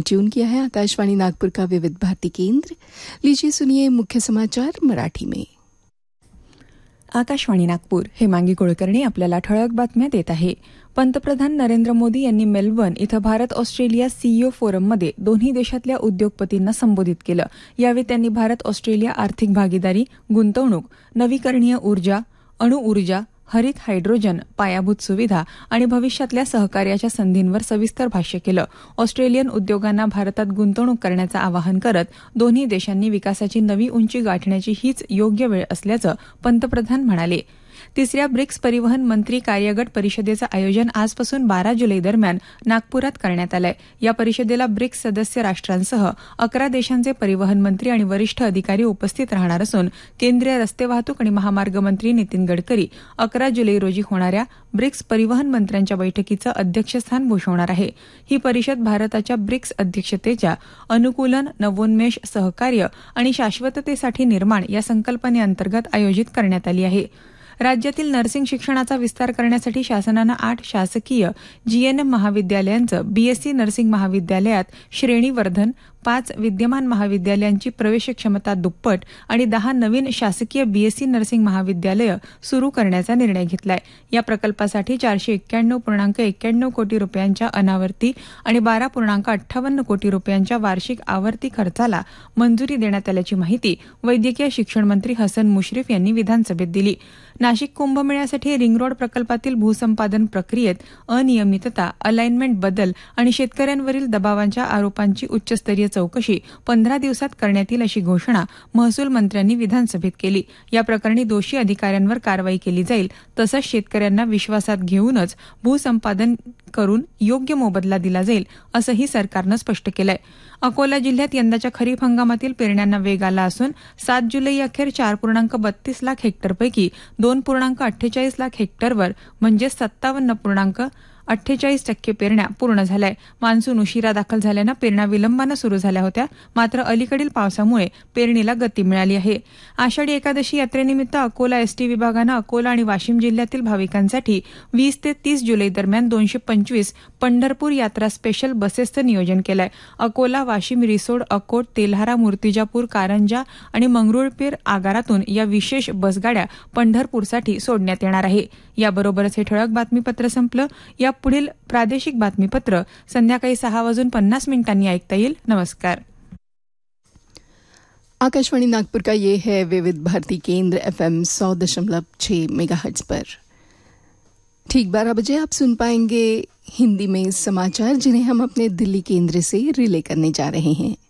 Tune KIA है आकाशवाणी नागपुर का विविध भारती केंद्र। लीजिए सुनिए मुख्य समाचार मराठी में। आकाशवाणी नागपूर, हेमांगी कुलकर्णी आपल्याला ठळक बातम्या देत आहे। पंतप्रधान नरेंद्र मोदी यांनी मेलबर्न इथं भारत ऑस्ट्रेलिया सीईओ फोरममध्ये दोन्ही देशातल्या उद्योगपतींना संबोधित केलं। यावेळी त्यांनी भारत ऑस्ट्रेलिया आर्थिक भागीदारी, गुंतवणूक, नवीकरणीय ऊर्जा, अणुऊर्जा, हरित हायड्रोजन, पायाभूत सुविधा आणि भविष्यातल्या सहकार्याच्या संधींवर सविस्तर भाष्य केलं। ऑस्ट्रेलियन उद्योगांना भारतात गुंतवणूक करण्याचं आवाहन करत दोन्ही देशांनी विकासाची नवी उंची गाठण्याची हीच योग्य वेळ असल्याचं पंतप्रधान म्हणाले। तिसऱ्या ब्रिक्स परिवहन मंत्री कार्यगट परिषदेचं आयोजन आजपासून 12 जुलै दरम्यान नागपुरात करण्यात आलंय। या परिषदेला ब्रिक्स सदस्य राष्ट्रांसह 11 देशांचे परिवहन मंत्री आणि वरिष्ठ अधिकारी उपस्थित राहणार असून केंद्रीय रस्ते वाहतूक आणि महामार्ग मंत्री नितीन गडकरी 11 जुलै रोजी होणाऱ्या ब्रिक्स परिवहन मंत्र्यांच्या बैठकीचं अध्यक्षस्थान भूषवणार आहे। ही परिषद भारताच्या ब्रिक्स अध्यक्षतेच्या अनुकूलन, नवोन्मेष, सहकार्य आणि शाश्वततेसाठी निर्माण या संकल्पनेअंतर्गत आयोजित करण्यात आली आहे। राज्यातील नर्सिंग शिक्षणाचा विस्तार करण्यासाठी शासनानं 8 शासकीय जीएनएम महाविद्यालयांचं बीएससी नर्सिंग महाविद्यालयात श्रेणीवर्धन, 5 विद्यमान महाविद्यालयांची प्रवेश क्षमता दुप्पट आणि 10 नवीन शासकीय बीएससी नर्सिंग महाविद्यालयं सुरू करण्याचा निर्णय घेतलाय। या प्रकल्पासाठी 491.91 कोटी रुपयांच्या अनावर्ती आणि 12.58 कोटी रुपयांच्या वार्षिक आवर्ती खर्चाला मंजुरी देण्यात आल्याची माहिती वैद्यकीय शिक्षण मंत्री हसन मुश्रीफ यांनी विधानसभेत दिली। नाशिक कुंभमेळ्यासाठी रिंग रोड प्रकल्पातील भूसंपादन प्रक्रियेत अनियमितता, अलाइनमेंट बदल आणि शेतकऱ्यांवरील दबावांच्या आरोपांची उच्चस्तरीय चौकशी 15 दिवसात करण्यात येईल अशी घोषणा महसूल मंत्र्यांनी विधानसभेत केली। या प्रकरणी दोषी अधिकाऱ्यांवर कारवाई केली जाईल, तसंच शेतकऱ्यांना विश्वासात घेऊनच भूसंपादन करून योग्य मोबदला दिला जाईल असंही सरकारनं स्पष्ट केलंय। अकोला जिल्ह्यात यंदाच्या खरीप हंगामातील पेरण्यांना वेग आला असून 7 जुलै अखेर 4.32 लाख हेक्टरपैकी 2.48 लाख हेक्टरवर म्हणजे 57.48% पेरण्या पूर्ण झाल्या। मान्सून उशिरा दाखल झाल्यानं पेरण्या विलंबानं सुरू झाल्या होत्या, मात्र अलीकडील पावसामुळे पेरणीला गती मिळाली आहे। आषाढी एकादशी यात्रेनिमित्त अकोला एसटी विभागानं अकोला आणि वाशिम जिल्ह्यातील भाविकांसाठी 20 ते 30 जुलै दरम्यान 225 पंढरपूर यात्रा स्पेशल बसेसचं नियोजन केलंय। अकोला, वाशिम, रिसोड, अकोट, तेल्हारा, मूर्तिजापूर, कारंजा आणि मंगरुळपीर आगारातून या विशेष बसगाड्या पंढरपूरसाठी सोडण्यात येणार आहे। याबरोबरच हे ठळक बातमीपत्र संपलं। या पुढील प्रादेशिक बातमीपत्र संध्याकाळी 6:50 ऐकता येईल। नमस्कार। आकाशवाणी नागपुर का ये है विविध भारती केंद्र FM 100.6 मेगाहर्ट्ज पर। ठीक 12 बजे आप सुन पाएंगे हिंदी में समाचार, जिन्हें हम अपने दिल्ली केंद्र से रिले करने जा रहे हैं।